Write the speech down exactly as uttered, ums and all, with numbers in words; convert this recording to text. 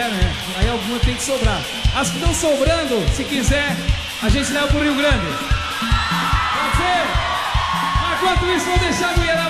É, né? Aí alguma tem que sobrar. As que estão sobrando, se quiser, a gente leva pro Rio Grande. Pode ser? Mas enquanto isso, vou deixar a mulherada